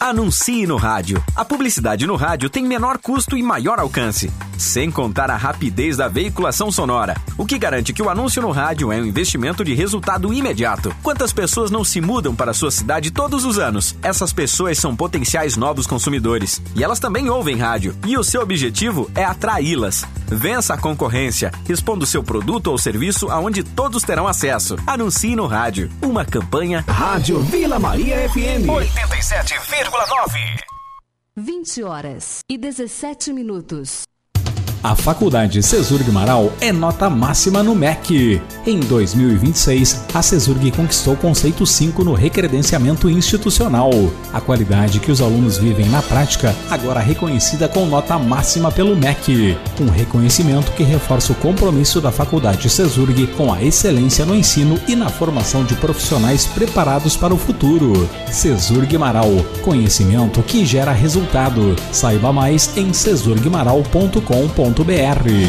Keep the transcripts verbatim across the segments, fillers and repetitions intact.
Anuncie no rádio. A publicidade no rádio tem menor custo e maior alcance, sem contar a rapidez da veiculação sonora, o que garante que o anúncio no rádio é um investimento de resultado imediato. Quantas pessoas não se mudam para a sua cidade todos os anos? Essas pessoas são potenciais novos consumidores e elas também ouvem rádio. E o seu objetivo é atraí-las. Vença a concorrência. Responda o seu produto ou serviço aonde todos terão acesso. Anuncie no rádio. Uma campanha Rádio Vila Maria F M oitenta e sete vírgula nove. vinte horas e dezessete minutos. A Faculdade Cesurg Marau é nota máxima no M E C. Em dois mil e vinte e seis, a Cesurg conquistou o conceito cinco no recredenciamento institucional. A qualidade que os alunos vivem na prática, agora reconhecida com nota máxima pelo M E C. Um reconhecimento que reforça o compromisso da Faculdade Cesurg com a excelência no ensino e na formação de profissionais preparados para o futuro. Cesurg Marau, conhecimento que gera resultado. Saiba mais em cesurg marau ponto com ponto br.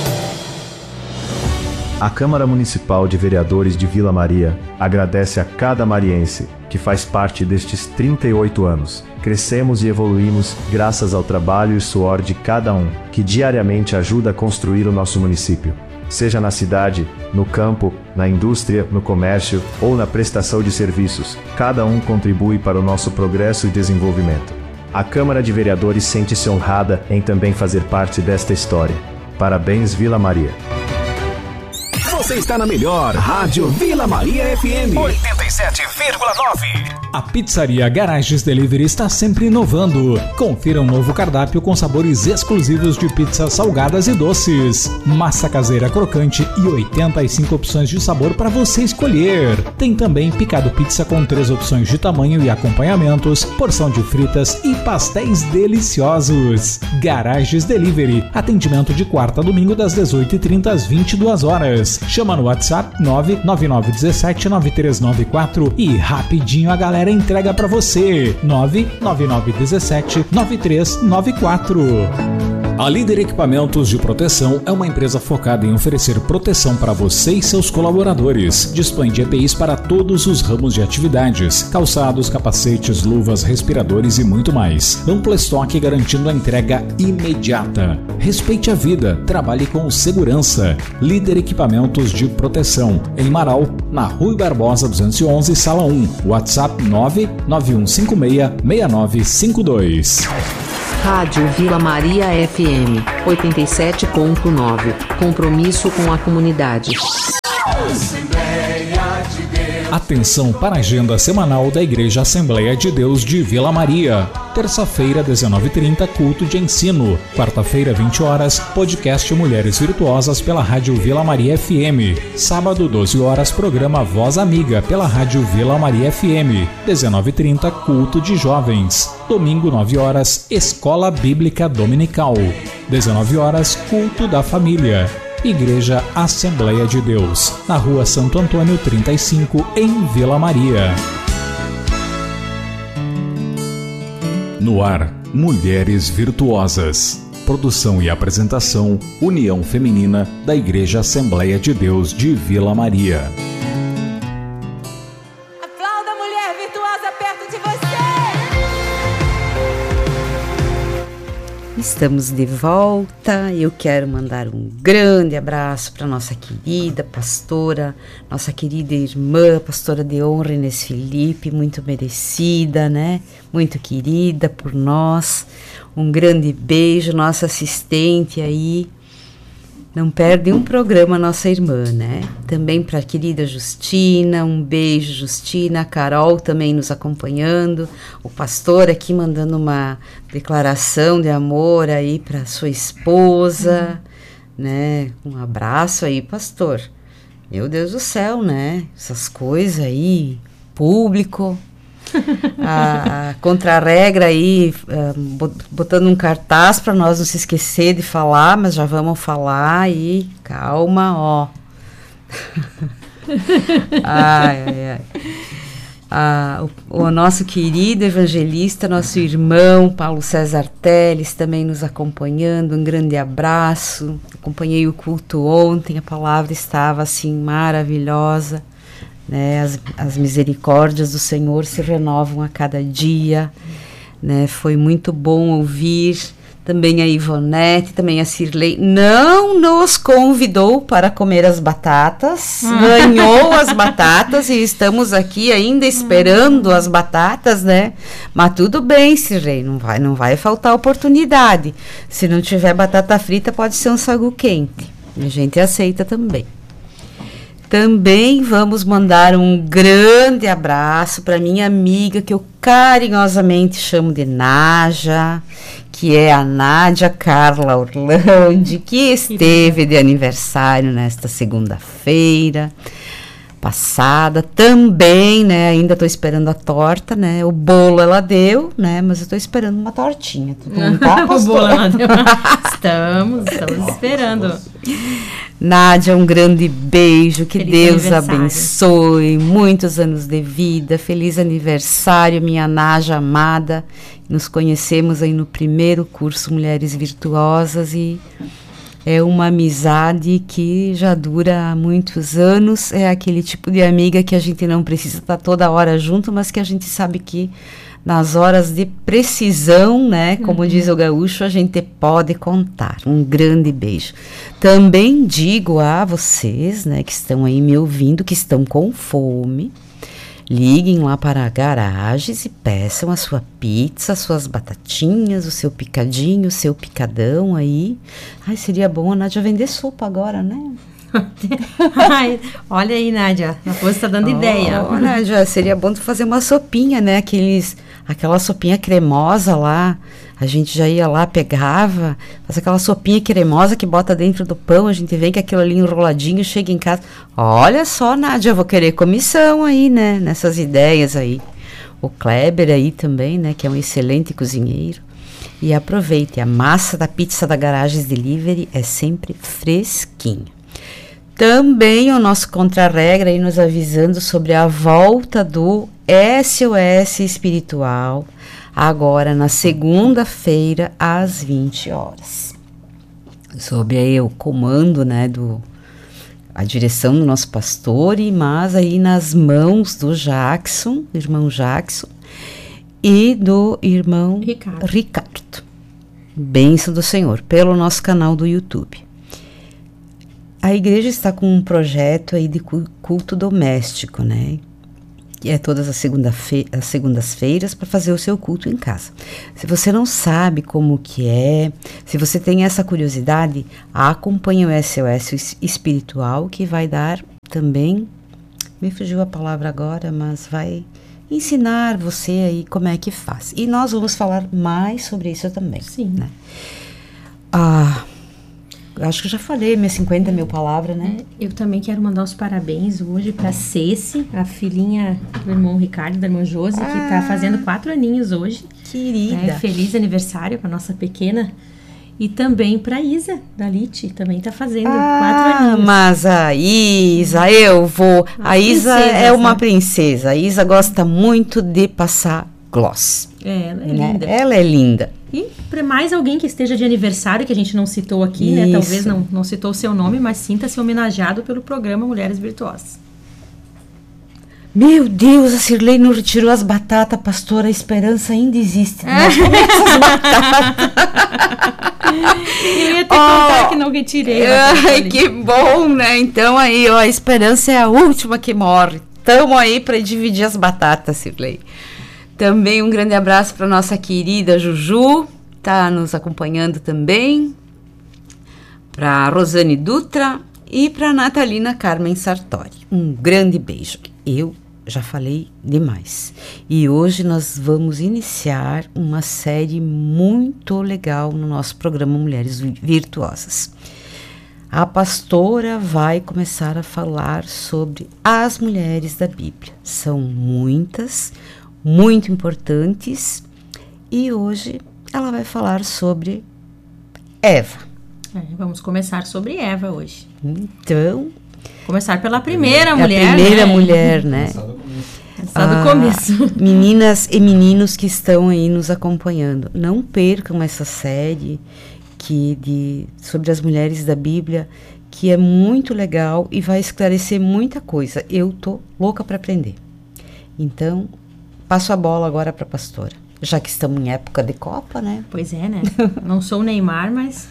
A Câmara Municipal de Vereadores de Vila Maria agradece a cada mariense que faz parte destes trinta e oito anos. Crescemos e evoluímos graças ao trabalho e suor de cada um, que diariamente ajuda a construir o nosso município. Seja na cidade, no campo, na indústria, no comércio ou na prestação de serviços, cada um contribui para o nosso progresso e desenvolvimento. A Câmara de Vereadores sente-se honrada em também fazer parte desta história. Parabéns, Vila Maria. Você está na melhor Rádio Vila Maria F M oitenta e sete vírgula nove. A pizzaria Garages Delivery está sempre inovando. Confira um novo cardápio com sabores exclusivos de pizzas salgadas e doces. Massa caseira crocante e oitenta e cinco opções de sabor para você escolher. Tem também picado pizza com três opções de tamanho e acompanhamentos, porção de fritas e pastéis deliciosos. Garages Delivery. Atendimento de quarta a domingo das dezoito e trinta às vinte e duas horas. Chama no WhatsApp nove nove nove um sete nove três nove quatro e rapidinho a galera entrega pra você. nove nove nove um sete nove três nove quatro. A Líder Equipamentos de Proteção é uma empresa focada em oferecer proteção para você e seus colaboradores. Dispõe de E P Is para todos os ramos de atividades: calçados, capacetes, luvas, respiradores e muito mais. Amplo estoque garantindo a entrega imediata. Respeite a vida, trabalhe com segurança. Líder Equipamentos de Proteção, em Marau, na Rui Barbosa duzentos e onze, sala um. WhatsApp nove nove um cinco seis seis nove cinco dois. Rádio Vila Maria F M oitenta e sete ponto nove. Compromisso com a comunidade. Atenção para a agenda semanal da Igreja Assembleia de Deus de Vila Maria. Terça-feira, dezenove e trinta, culto de ensino. Quarta-feira, vinte horas, podcast Mulheres Virtuosas pela Rádio Vila Maria F M. Sábado, doze horas, programa Voz Amiga pela Rádio Vila Maria F M. dezenove e trinta, culto de jovens. Domingo, nove horas, Escola Bíblica Dominical. dezenove horas, culto da família. Igreja Assembleia de Deus, na Rua Santo Antônio trinta e cinco, em Vila Maria. No ar, Mulheres Virtuosas. Produção e apresentação, União Feminina da Igreja Assembleia de Deus de Vila Maria. Aplauda a mulher virtuosa perto de você! Estamos de volta. Eu quero mandar um grande abraço para nossa querida pastora, nossa querida irmã, pastora de honra Inês Felipe, muito merecida, né? Muito querida por nós. Um grande beijo, nossa assistente aí. Não perde um programa, nossa irmã, né? Também para a querida Justina, um beijo, Justina. A Carol também nos acompanhando. O pastor aqui mandando uma declaração de amor aí para sua esposa, né? Um abraço aí, pastor. Meu Deus do céu, né? Essas coisas aí, público. A, a contra-regra aí, uh, botando um cartaz para nós não se esquecer de falar, mas já vamos falar e calma, ó. ai, ai, ai. Ah, o, o nosso querido evangelista, nosso irmão Paulo César Teles também nos acompanhando, um grande abraço. Acompanhei o culto ontem, a palavra estava assim maravilhosa. Né, as, as misericórdias do Senhor se renovam a cada dia, né? Foi muito bom ouvir também a Ivonete, também a Cirlei. Não nos convidou para comer as batatas, ganhou as batatas e estamos aqui ainda esperando as batatas, né? Mas tudo bem, Cirlei, não vai, não vai faltar oportunidade. Se não tiver batata frita, pode ser um sagu quente. A gente aceita também. Também vamos mandar um grande abraço para minha amiga, que eu carinhosamente chamo de Nádia, que é a Nádia Carla Orlandi, que esteve de aniversário nesta segunda-feira passada. Também, né, ainda estou esperando a torta, né, o bolo ela deu, né, mas eu estou esperando uma tortinha. Tu não tá, o bolo ela deu. Estamos, estamos esperando. Nádia, um grande beijo, que Deus abençoe, muitos anos de vida, feliz aniversário, minha Nádia amada. Nos conhecemos aí no primeiro curso Mulheres Virtuosas e é uma amizade que já dura há muitos anos, é aquele tipo de amiga que a gente não precisa estar toda hora junto, mas que a gente sabe que nas horas de precisão, né, como uhum. diz o gaúcho, a gente pode contar. Um grande beijo. Também digo a vocês, né, que estão aí me ouvindo, que estão com fome, liguem lá para Garagens e peçam a sua pizza, as suas batatinhas, o seu picadinho, o seu picadão aí. Ai, seria bom a Nádia vender sopa agora, né? Ai, olha aí, Nádia, a coisa está dando oh, ideia. Oh, Nádia, seria bom tu fazer uma sopinha, né? Aqueles, aquela sopinha cremosa lá, a gente já ia lá, pegava, faz aquela sopinha cremosa que bota dentro do pão, a gente vê que aquilo ali enroladinho chega em casa. Olha só, Nádia, eu vou querer comissão aí, né? Nessas ideias aí. O Kleber aí também, né? Que é um excelente cozinheiro. E aproveite, a massa da pizza da Garagens Delivery é sempre fresquinha. Também o nosso Contra-Regra aí nos avisando sobre a volta do S O S Espiritual, agora na segunda-feira, às vinte horas. Sob aí o comando, né, do, a direção do nosso pastor, e mas aí nas mãos do Jackson, irmão Jackson, e do irmão Ricardo. Ricardo. Bênção do Senhor, pelo nosso canal do YouTube. A igreja está com um projeto aí de culto doméstico, né? Que é todas as, segunda-fe- as segundas-feiras para fazer o seu culto em casa. Se você não sabe como que é, se você tem essa curiosidade, acompanhe o S O S Espiritual, que vai dar também, me fugiu a palavra agora, mas vai ensinar você aí como é que faz. E nós vamos falar mais sobre isso também. Sim. Né? Ah... Acho que eu já falei minhas cinquenta mil palavras, né? É, eu também quero mandar os parabéns hoje para Ceci, a filhinha do irmão Ricardo, da irmã Josi, ah, que está fazendo quatro aninhos hoje. Querida. É, feliz aniversário para nossa pequena. E também para Isa, da Lite, também está fazendo ah, quatro aninhos. Mas a Isa, eu vou... A, a Isa é uma né? princesa. A Isa gosta muito de passar gloss. É, ela é né? linda. Ela é linda. E para mais alguém que esteja de aniversário, que a gente não citou aqui, né? Talvez não, não citou o seu nome, mas sinta-se homenageado pelo programa Mulheres Virtuosas. Meu Deus, a Cirlei não retirou as batatas, pastora, a esperança ainda existe. Né? Essas batatas. Eu ia te contar oh, que não retirei. Ai, que bom, né? Então aí, ó, a esperança é a última que morre. Estamos aí para dividir as batatas, Cirlei. Também um grande abraço para nossa querida Juju, tá nos acompanhando também, para Rosane Dutra e para Natalina Carmen Sartori. Um grande beijo. Eu já falei demais. E hoje nós vamos iniciar uma série muito legal no nosso programa Mulheres Virtuosas. A pastora vai começar a falar sobre as mulheres da Bíblia. São muitas, muito importantes, e hoje ela vai falar sobre Eva. É, vamos começar sobre Eva hoje. Então... Começar pela primeira é mulher, a primeira né? mulher, né? Começar do começo. Ah, meninas e meninos que estão aí nos acompanhando, não percam essa série que de, sobre as mulheres da Bíblia, que é muito legal e vai esclarecer muita coisa. Eu tô louca para aprender. Então... passo a bola agora para a pastora. Já que estamos em época de Copa, né? Pois é, né? Não sou o Neymar, mas...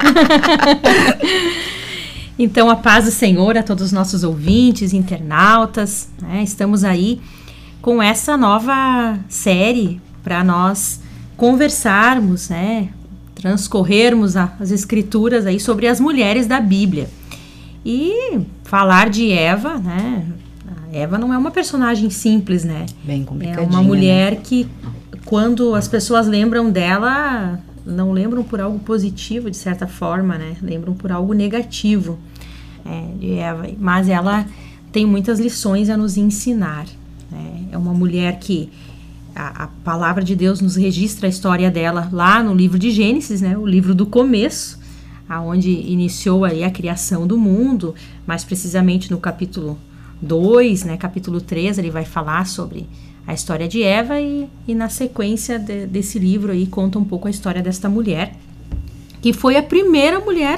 Então, a paz do Senhor a todos os nossos ouvintes, internautas, né? Estamos aí com essa nova série para nós conversarmos, né? Transcorrermos a, as escrituras aí sobre as mulheres da Bíblia. E falar de Eva, né? A Eva não é uma personagem simples, né? Bem complicadinha, é uma mulher, né? Que quando as pessoas lembram dela, não lembram por algo positivo, de certa forma, né? Lembram por algo negativo, é, de Eva. Mas ela tem muitas lições a nos ensinar, né? É uma mulher que a, a palavra de Deus nos registra a história dela lá no livro de Gênesis, né? O livro do começo, aonde iniciou aí a criação do mundo, mais precisamente no capítulo dois, né? Capítulo três, ele vai falar sobre a história de Eva e, e na sequência de, desse livro aí conta um pouco a história desta mulher, que foi a primeira mulher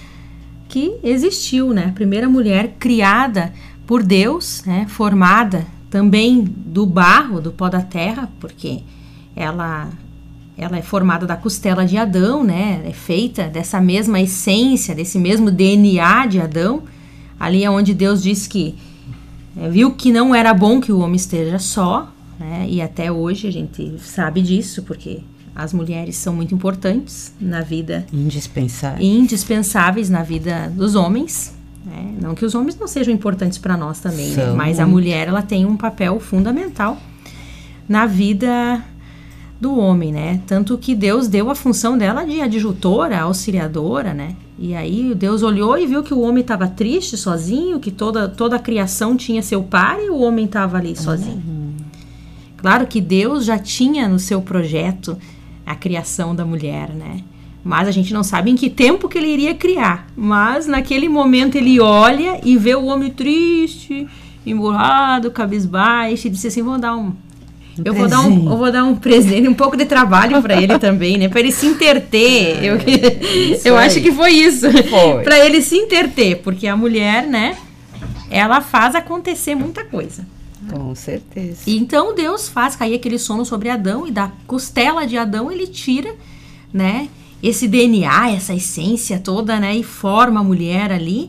que existiu, né? A primeira mulher criada por Deus, né? Formada também do barro, do pó da terra, porque ela, ela é formada da costela de Adão, né? É feita dessa mesma essência, desse mesmo D N A de Adão, ali é onde Deus diz que é, viu que não era bom que o homem esteja só, né? E até hoje a gente sabe disso, porque as mulheres são muito importantes na vida, indispensáveis, indispensáveis na vida dos homens, né? Não que os homens não sejam importantes para nós também, né? Mas muito. A mulher, ela tem um papel fundamental na vida do homem, né? Tanto que Deus deu a função dela de adjutora, auxiliadora, né? E aí Deus olhou e viu que o homem estava triste, sozinho, que toda, toda a criação tinha seu par e o homem estava ali sozinho. Uhum. Claro que Deus já tinha no seu projeto a criação da mulher, né? Mas a gente não sabe em que tempo que ele iria criar. Mas naquele momento ele olha e vê o homem triste, emburrado, cabisbaixo, e disse assim, vou dar um... Um eu, vou dar um, eu vou dar um presente, um pouco de trabalho para ele também, né? Para ele se interter. É, eu eu acho que foi isso. Para ele se interter, porque a mulher, né? Ela faz acontecer muita coisa. Com certeza. E então Deus faz cair aquele sono sobre Adão e da costela de Adão ele tira, né? Esse D N A, essa essência toda, né? E forma a mulher ali.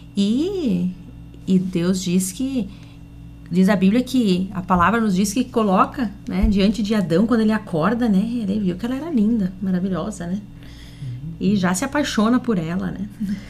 E, e Deus diz que... Diz a Bíblia que a palavra nos diz que coloca, né, diante de Adão, quando ele acorda, né, ele viu que ela era linda, maravilhosa, né? E já se apaixona por ela, né?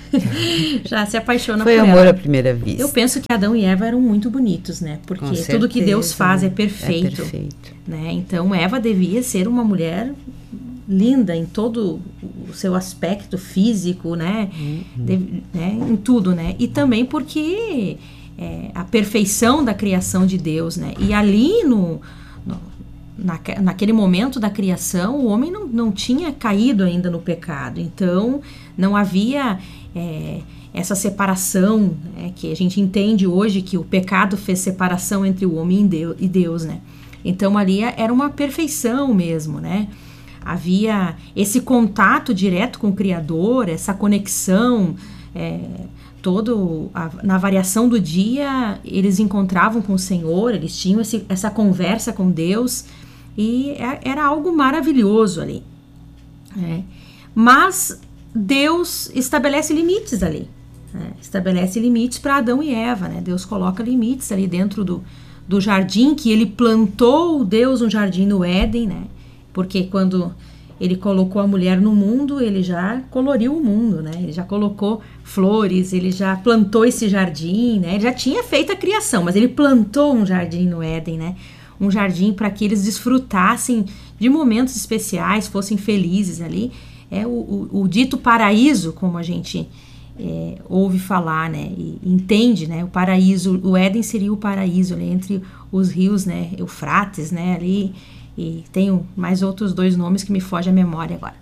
já se apaixona Foi por ela. Foi amor à primeira vista. Eu penso que Adão e Eva eram muito bonitos, né? Porque Com tudo que Deus faz é perfeito, é perfeito. Né? Então Eva devia ser uma mulher linda em todo o seu aspecto físico, né? Uhum. De, né? Em tudo, né? E também porque... É, a perfeição da criação de Deus, né? E ali no, no, na, naquele momento da criação o homem não, não tinha caído ainda no pecado, então não havia é, essa separação, né, que a gente entende hoje que o pecado fez separação entre o homem e Deus, e Deus, né? Então ali era uma perfeição mesmo, né? Havia esse contato direto com o Criador, essa conexão, é, todo a, na variação do dia eles encontravam com o Senhor, eles tinham esse, essa conversa com Deus e era algo maravilhoso ali, né? Mas Deus estabelece limites ali, né? Estabelece limites para Adão e Eva, né? Deus coloca limites ali dentro do, do jardim que ele plantou, Deus um jardim no Éden, né? Porque quando ele colocou a mulher no mundo, ele já coloriu o mundo, né? Ele já colocou flores, ele já plantou esse jardim, né? Ele já tinha feito a criação, mas ele plantou um jardim no Éden, né? Um jardim para que eles desfrutassem de momentos especiais, fossem felizes ali. É o, o, o dito paraíso, como a gente é, ouve falar, né? E entende, né? O paraíso, o Éden seria o paraíso, né? Entre os rios, né? Eufrates, né? Ali... E tenho mais outros dois nomes que me fogem à memória agora.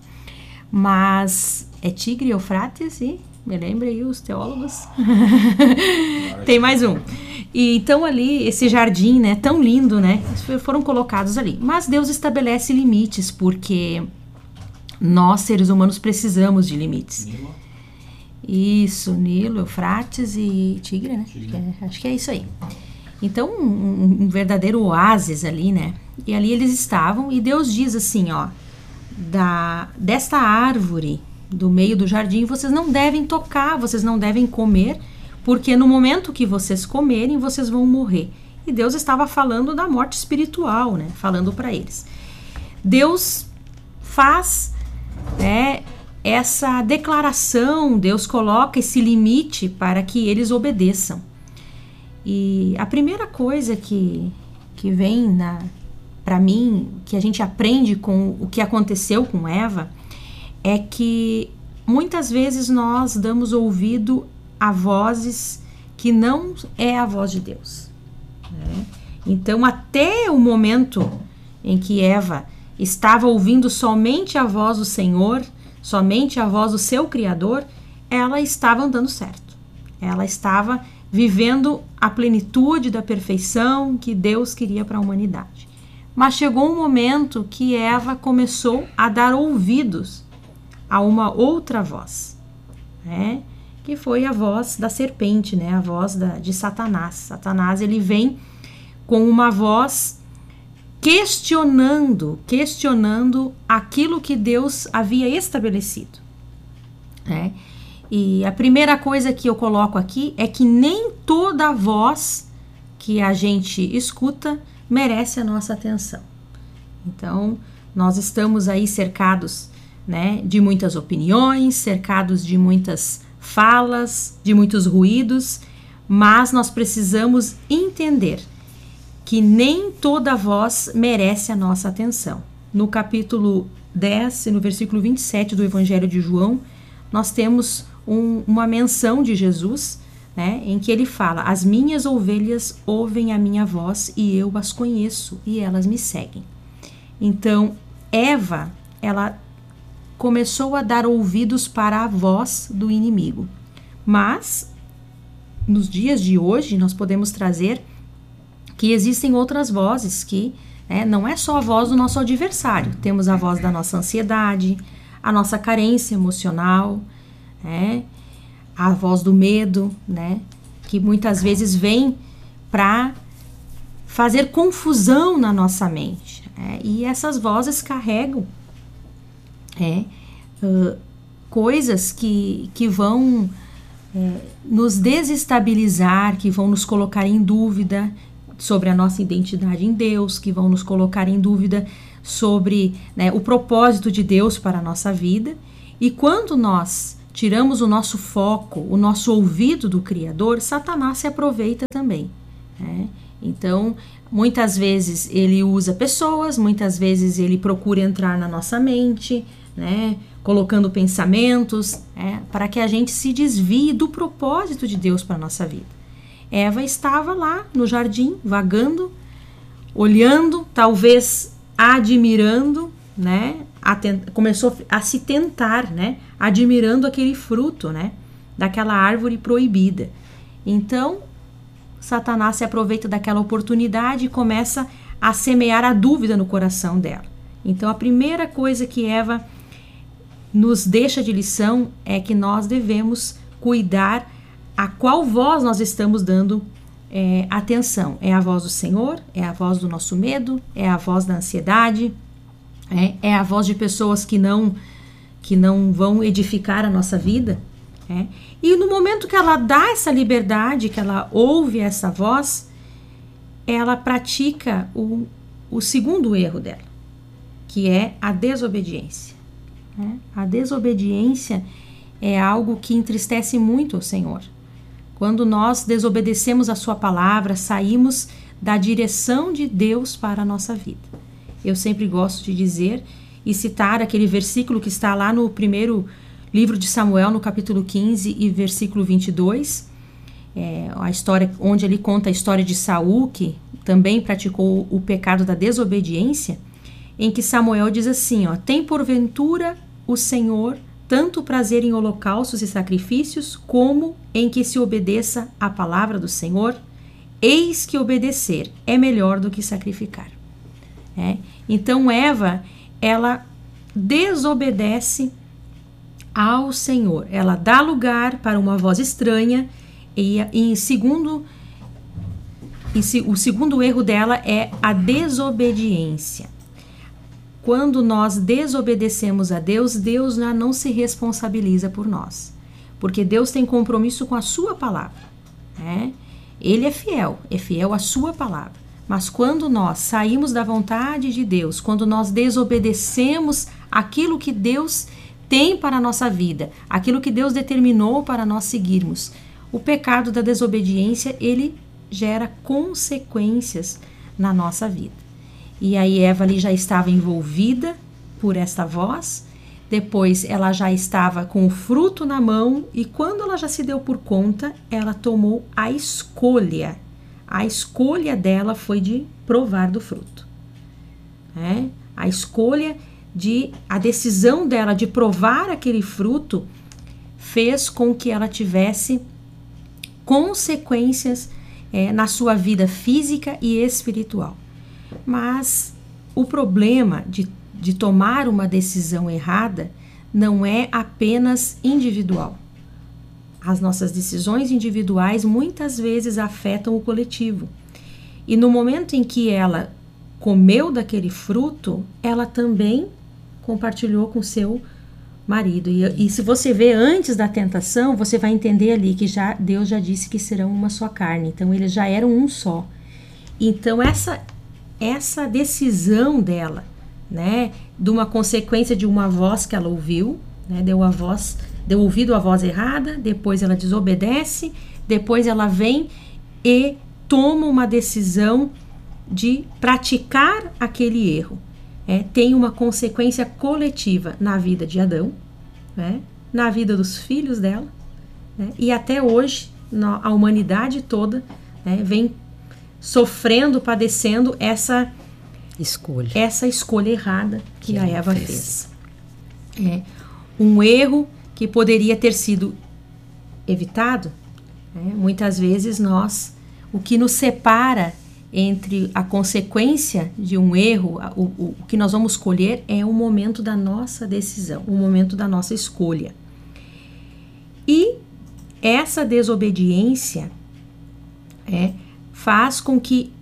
Mas é Tigre e Eufrates, e me lembre aí os teólogos. Tem mais um. E então ali, esse jardim, né, tão lindo, né, foram colocados ali. Mas Deus estabelece limites, porque nós, seres humanos, precisamos de limites. Nilo. Isso, Nilo, Eufrates e Tigre, né? Tigre. É, acho que é isso aí. Então, um, um verdadeiro oásis ali, né? E ali eles estavam, e Deus diz assim, ó, da, desta árvore do meio do jardim, vocês não devem tocar, vocês não devem comer, porque no momento que vocês comerem, vocês vão morrer. E Deus estava falando da morte espiritual, né? Falando para eles. Deus faz, né, essa declaração, Deus coloca esse limite para que eles obedeçam. E a primeira coisa que, que vem na, para mim, que a gente aprende com o que aconteceu com Eva, é que muitas vezes nós damos ouvido a vozes que não é a voz de Deus, né? Então, até o momento em que Eva estava ouvindo somente a voz do Senhor, somente a voz do seu Criador, ela estava andando certo. Ela estava vivendo a plenitude da perfeição que Deus queria para a humanidade. Mas chegou um momento que Eva começou a dar ouvidos a uma outra voz, né? Que foi a voz da serpente, né? A voz da, de Satanás. Satanás, ele vem com uma voz questionando, questionando aquilo que Deus havia estabelecido, né? E a primeira coisa que eu coloco aqui é que nem toda voz que a gente escuta merece a nossa atenção. Então, nós estamos aí cercados, né, de muitas opiniões, cercados de muitas falas, de muitos ruídos, mas nós precisamos entender que nem toda voz merece a nossa atenção. No capítulo dez, no versículo vinte e sete do Evangelho de João, nós temos um, uma menção de Jesus, né, em que ele fala: as minhas ovelhas ouvem a minha voz e eu as conheço e elas me seguem. Então, Eva, ela começou a dar ouvidos para a voz do inimigo. Mas, nos dias de hoje, nós podemos trazer que existem outras vozes que, né, não é só a voz do nosso adversário. Temos a voz da nossa ansiedade, a nossa carência emocional, né, a voz do medo, né, que muitas vezes vem para fazer confusão na nossa mente. Né, e essas vozes carregam é, uh, coisas que, que vão é, nos desestabilizar, que vão nos colocar em dúvida sobre a nossa identidade em Deus, que vão nos colocar em dúvida sobre, né, o propósito de Deus para a nossa vida. E quando nós tiramos o nosso foco, o nosso ouvido do Criador, Satanás se aproveita também, né? Então, muitas vezes ele usa pessoas, muitas vezes ele procura entrar na nossa mente, né, colocando pensamentos, né, para que a gente se desvie do propósito de Deus para a nossa vida. Eva estava lá no jardim, vagando, olhando, talvez admirando, né? A tent... Começou a se tentar, né? Admirando aquele fruto, né? Daquela árvore proibida. Então, Satanás se aproveita daquela oportunidade e começa a semear a dúvida no coração dela. Então, a primeira coisa que Eva nos deixa de lição é que nós devemos cuidar a qual voz nós estamos dando é, atenção. É a voz do Senhor? É a voz do nosso medo? É a voz da ansiedade? É, é a voz de pessoas que não, que não vão edificar a nossa vida? É. E no momento que ela dá essa liberdade, que ela ouve essa voz, ela pratica o, o segundo erro dela, que é a desobediência. É. A desobediência é algo que entristece muito o Senhor. Quando nós desobedecemos a sua palavra, saímos da direção de Deus para a nossa vida. Eu sempre gosto de dizer e citar aquele versículo que está lá no primeiro livro de Samuel, no capítulo quinze e versículo vinte e dois, é, a história onde ele conta a história de Saul, que também praticou o pecado da desobediência, em que Samuel diz assim, ó: tem porventura o Senhor tanto prazer em holocaustos e sacrifícios, como em que se obedeça à palavra do Senhor? Eis que obedecer é melhor do que sacrificar. É? Então Eva, ela desobedece ao Senhor, ela dá lugar para uma voz estranha, e em segundo e se, o segundo erro dela é a desobediência. Quando nós desobedecemos a Deus, Deus já não se responsabiliza por nós, porque Deus tem compromisso com a sua palavra, né? Ele é fiel, é fiel à sua palavra. Mas quando nós saímos da vontade de Deus, quando nós desobedecemos aquilo que Deus tem para a nossa vida, aquilo que Deus determinou para nós seguirmos, o pecado da desobediência, ele gera consequências na nossa vida. E aí Eva ali já estava envolvida por esta voz, depois ela já estava com o fruto na mão, e quando ela já se deu por conta, ela tomou a escolha. A escolha dela foi de provar do fruto. É? A escolha de, a decisão dela de provar aquele fruto fez com que ela tivesse consequências é, na sua vida física e espiritual. Mas o problema de, de tomar uma decisão errada não é apenas individual. As nossas decisões individuais muitas vezes afetam o coletivo. E no momento em que ela comeu daquele fruto, ela também compartilhou com seu marido. E, e se você vê antes da tentação, você vai entender ali que já, Deus já disse que serão uma só carne. Então, eles já eram um só. Então, essa, essa decisão dela, né, de uma consequência de uma voz que ela ouviu, né, deu a voz... deu ouvido à voz errada, depois ela desobedece, depois ela vem e toma uma decisão de praticar aquele erro. É, tem uma consequência coletiva na vida de Adão, né, na vida dos filhos dela, né, e até hoje na, a humanidade toda, né, vem sofrendo, padecendo essa escolha, essa escolha errada que, que a Eva fez. fez. É, um erro que poderia ter sido evitado, né? Muitas vezes nós, o que nos separa entre a consequência de um erro, o, o, o que nós vamos escolher é o momento da nossa decisão, o momento da nossa escolha. E essa desobediência é, faz com que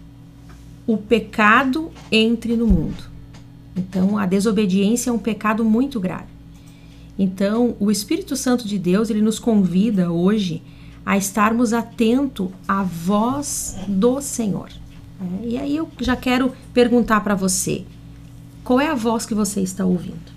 o pecado entre no mundo. Então, a desobediência é um pecado muito grave. Então, o Espírito Santo de Deus, ele nos convida hoje a estarmos atentos à voz do Senhor. É, e aí eu já quero perguntar para você, qual é a voz que você está ouvindo?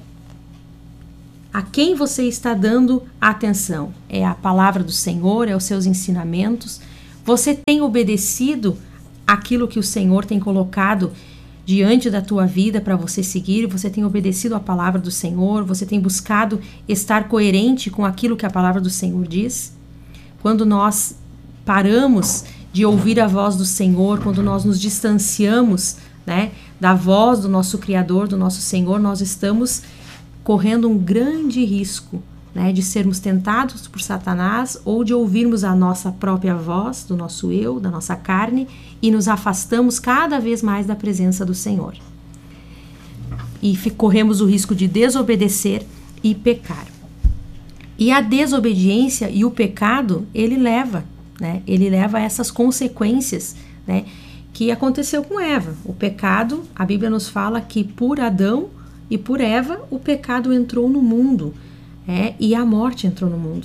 A quem você está dando atenção? É a palavra do Senhor? É os seus ensinamentos? Você tem obedecido aquilo que o Senhor tem colocado diante da tua vida para você seguir? Você tem obedecido a palavra do Senhor? Você tem buscado estar coerente com aquilo que a palavra do Senhor diz? Quando nós paramos de ouvir a voz do Senhor, quando nós nos distanciamos, né, da voz do nosso Criador, do nosso Senhor, nós estamos correndo um grande risco, né, de sermos tentados por Satanás ou de ouvirmos a nossa própria voz, do nosso eu, da nossa carne, e nos afastamos cada vez mais da presença do Senhor. E corremos o risco de desobedecer e pecar. E a desobediência e o pecado, ele leva, né, ele leva a essas consequências, né, que aconteceu com Eva. O pecado, a Bíblia nos fala que por Adão e por Eva, o pecado entrou no mundo, é, e a morte entrou no mundo.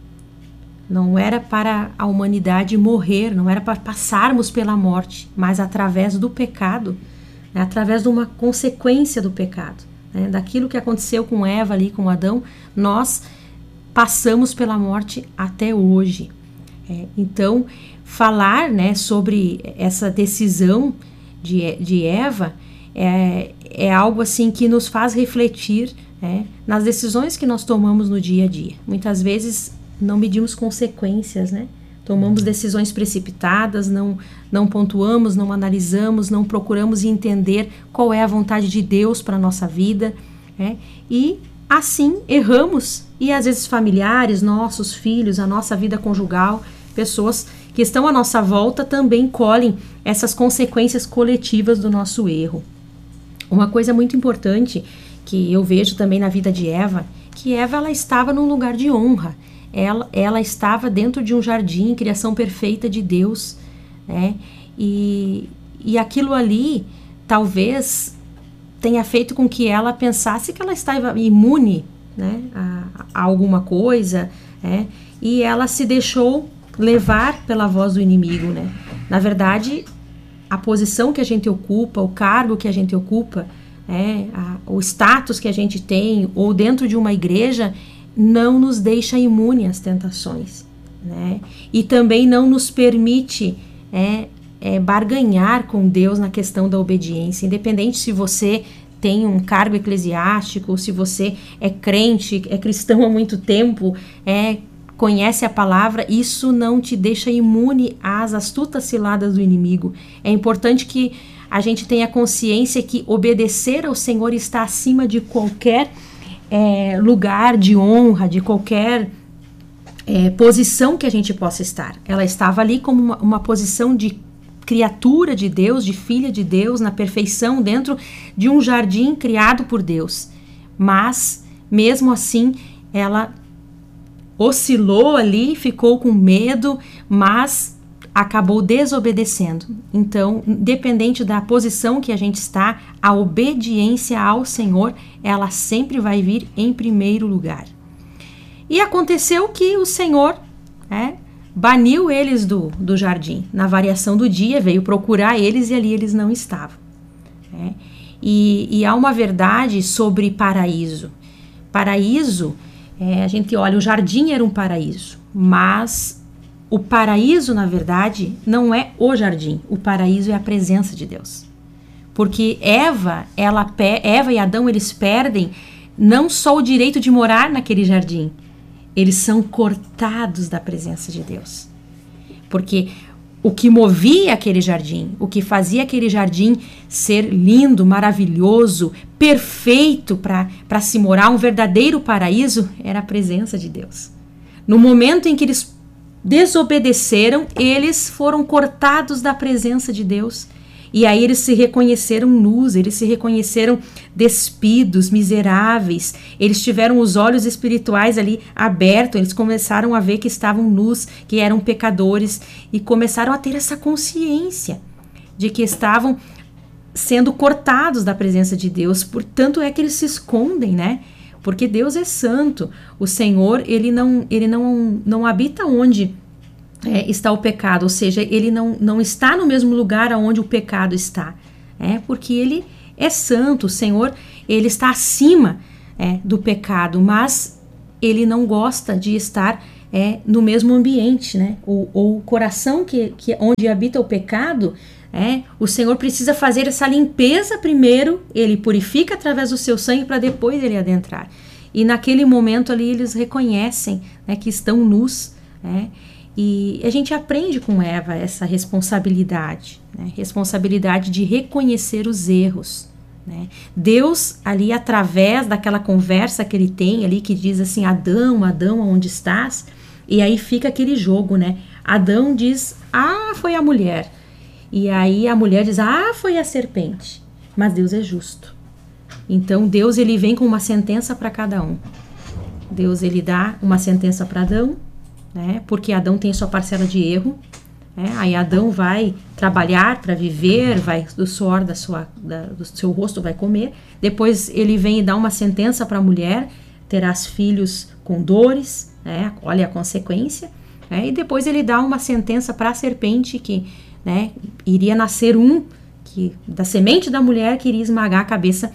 Não era para a humanidade morrer, não era para passarmos pela morte, mas através do pecado, né, através de uma consequência do pecado, né, daquilo que aconteceu com Eva ali, com Adão, nós passamos pela morte até hoje. É, então, falar, né, sobre essa decisão de, de Eva é, é algo assim que nos faz refletir, né, nas decisões que nós tomamos no dia a dia. Muitas vezes não medimos consequências, né? Tomamos decisões precipitadas, não, não pontuamos, não analisamos, não procuramos entender qual é a vontade de Deus para a nossa vida, né? E assim erramos, e às vezes familiares, nossos filhos, a nossa vida conjugal, pessoas que estão à nossa volta também colhem essas consequências coletivas do nosso erro. Uma coisa muito importante que eu vejo também na vida de Eva, que Eva ela estava num lugar de honra, ela, ela estava dentro de um jardim, criação perfeita de Deus, né? E, e aquilo ali talvez tenha feito com que ela pensasse que ela estava imune, né, a, a alguma coisa, né? E ela se deixou levar pela voz do inimigo, né? Na verdade, a posição que a gente ocupa, o cargo que a gente ocupa, é, a, o status que a gente tem, ou dentro de uma igreja, não nos deixa imune às tentações, né? E também não nos permite é, é, barganhar com Deus na questão da obediência, independente se você tem um cargo eclesiástico, se você é crente, é cristão há muito tempo, é, conhece a palavra, isso não te deixa imune às astutas ciladas do inimigo. É importante que a gente tenha consciência que obedecer ao Senhor está acima de qualquer é, lugar de honra, de qualquer é, posição que a gente possa estar. Ela estava ali como uma, uma posição de criatura de Deus, de filha de Deus, na perfeição, dentro de um jardim criado por Deus. Mas, mesmo assim, ela oscilou ali, ficou com medo, mas acabou desobedecendo. Então, independente da posição que a gente está, a obediência ao Senhor, ela sempre vai vir em primeiro lugar. E aconteceu que o Senhor, é, baniu eles do, do jardim. Na variação do dia, veio procurar eles e ali eles não estavam. Né? E, e há uma verdade sobre paraíso. Paraíso, é, a gente olha, o jardim era um paraíso, mas o paraíso, na verdade, não é o jardim. O paraíso é a presença de Deus. Porque Eva, ela, Eva e Adão, eles perdem não só o direito de morar naquele jardim, eles são cortados da presença de Deus. Porque o que movia aquele jardim, o que fazia aquele jardim ser lindo, maravilhoso, perfeito para se morar, um verdadeiro paraíso, era a presença de Deus. No momento em que eles desobedeceram, eles foram cortados da presença de Deus. E aí eles se reconheceram nus, eles se reconheceram despidos, miseráveis. Eles tiveram os olhos espirituais ali abertos, eles começaram a ver que estavam nus, que eram pecadores, e começaram a ter essa consciência de que estavam sendo cortados da presença de Deus. Portanto, é que eles se escondem, né? Porque Deus é santo. O Senhor, ele não, ele não, não habita onde É, está o pecado, ou seja, ele não, não está no mesmo lugar onde o pecado está, é, porque ele é santo. O Senhor, ele está acima é, do pecado, mas ele não gosta de estar é, no mesmo ambiente, né? O, o coração que, que onde habita o pecado, é, o Senhor precisa fazer essa limpeza primeiro, ele purifica através do seu sangue para depois ele adentrar. E naquele momento ali eles reconhecem, né, que estão nus, né? E a gente aprende com Eva essa responsabilidade, né? Responsabilidade de reconhecer os erros, né? Deus ali, através daquela conversa que ele tem ali, que diz assim, Adão, Adão, onde estás? E aí fica aquele jogo, né? Adão diz, ah, foi a mulher. E aí a mulher diz, ah, foi a serpente. Mas Deus é justo. Então Deus, ele vem com uma sentença para cada um. Deus, ele dá uma sentença para Adão, né? Porque Adão tem sua parcela de erro, né? Aí Adão vai trabalhar para viver, vai do suor da sua, da, do seu rosto vai comer. Depois ele vem e dá uma sentença para a mulher, terás filhos com dores, né? Olha a consequência, né? E depois ele dá uma sentença para a serpente que, né, iria nascer um que da semente da mulher que iria esmagar a cabeça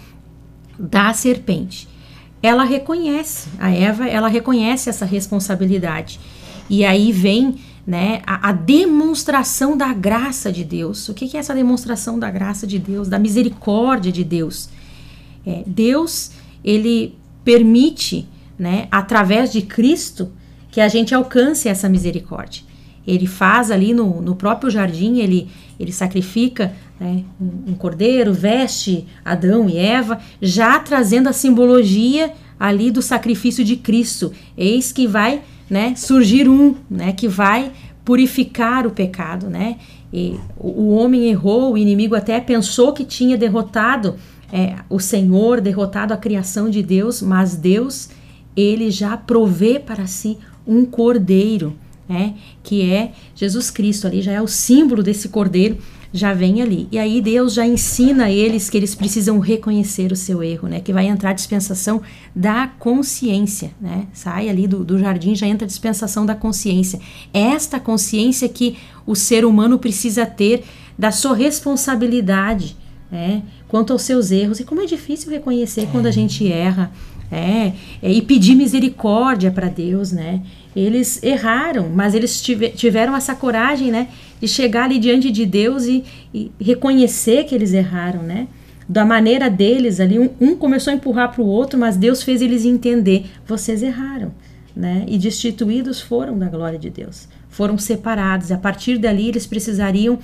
da serpente. Ela reconhece, a Eva, ela reconhece essa responsabilidade. E aí vem, né, a, a demonstração da graça de Deus. O que, que é essa demonstração da graça de Deus, da misericórdia de Deus? É, Deus, ele permite, né, através de Cristo, que a gente alcance essa misericórdia. Ele faz ali no, no próprio jardim, ele, ele sacrifica, né, um, um cordeiro, veste Adão e Eva, já trazendo a simbologia ali do sacrifício de Cristo. Eis que vai, né, surgir um, né, que vai purificar o pecado, né? E o, o homem errou, o inimigo até pensou que tinha derrotado é, o Senhor, derrotado a criação de Deus, mas Deus, ele já provê para si um cordeiro, né, que é Jesus Cristo, ali já é o símbolo desse cordeiro, já vem ali. E aí Deus já ensina a eles que eles precisam reconhecer o seu erro, né? Que vai entrar a dispensação da consciência, né? Sai ali do, do jardim, já entra a dispensação da consciência. É esta consciência que o ser humano precisa ter da sua responsabilidade, né? Quanto aos seus erros. E como é difícil reconhecer quando a gente erra, é, é, e pedir misericórdia para Deus, né? Eles erraram, mas eles tive, tiveram essa coragem, né, de chegar ali diante de Deus e, e reconhecer que eles erraram, né? Da maneira deles ali, um, um começou a empurrar para o outro, mas Deus fez eles entender, vocês erraram, né? E destituídos foram da glória de Deus, foram separados. A partir dali eles precisariam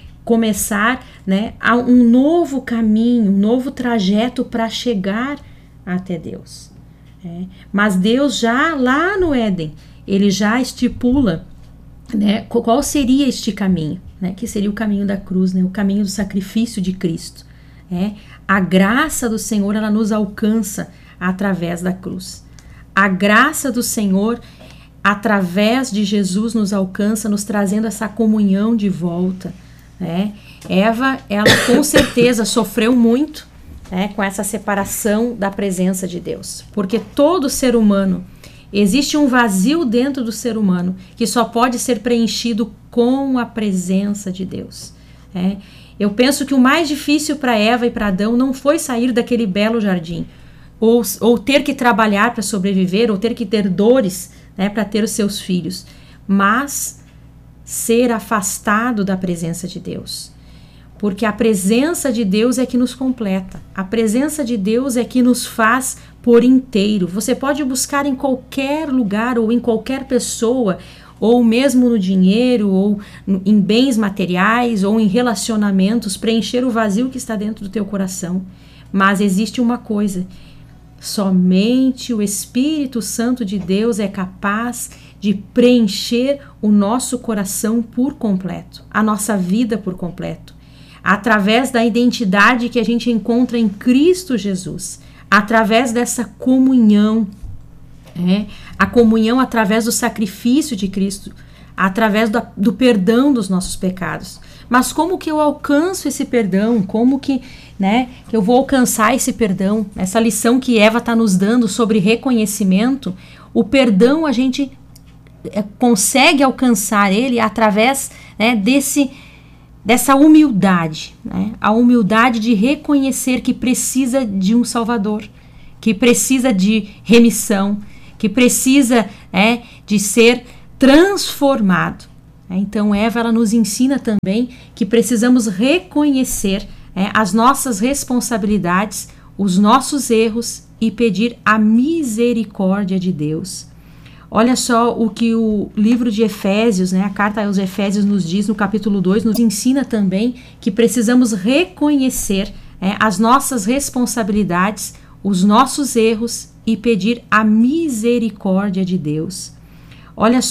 começar, né, a um novo caminho, um novo trajeto para chegar até Deus. É. Mas Deus já lá no Éden, ele já estipula, né, qual seria este caminho, né, que seria o caminho da cruz, né, o caminho do sacrifício de Cristo. É. A graça do Senhor, ela nos alcança através da cruz. A graça do Senhor, através de Jesus, nos alcança, nos trazendo essa comunhão de volta. Né? Eva, ela com certeza sofreu muito, né, com essa separação da presença de Deus, porque todo ser humano, existe um vazio dentro do ser humano que só pode ser preenchido com a presença de Deus. É. Eu penso que o mais difícil para Eva e para Adão não foi sair daquele belo jardim, ou, ou ter que trabalhar para sobreviver, ou ter que ter dores, né, para ter os seus filhos, mas ser afastado da presença de Deus. Porque a presença de Deus é que nos completa. A presença de Deus é que nos faz por inteiro. Você pode buscar em qualquer lugar ou em qualquer pessoa, ou mesmo no dinheiro, ou em bens materiais, ou em relacionamentos, preencher o vazio que está dentro do teu coração. Mas existe uma coisa: somente o Espírito Santo de Deus é capaz de preencher o nosso coração por completo, a nossa vida por completo. Através da identidade que a gente encontra em Cristo Jesus, através dessa comunhão, é, a comunhão através do sacrifício de Cristo, através do, do perdão dos nossos pecados. Mas como que eu alcanço esse perdão? Como que, né, que eu vou alcançar esse perdão? Essa lição que Eva está nos dando sobre reconhecimento, o perdão a gente é, consegue alcançar ele através, né, desse... dessa humildade, né? A humildade de reconhecer que precisa de um Salvador, que precisa de remissão, que precisa, é, de ser transformado. Então Eva, ela nos ensina também que precisamos reconhecer, é, as nossas responsabilidades, os nossos erros e pedir a misericórdia de Deus. Olha só o que o livro de Efésios, né, a carta aos Efésios nos diz no capítulo dois, nos ensina também que precisamos reconhecer, é, as nossas responsabilidades, os nossos erros e pedir a misericórdia de Deus. Olha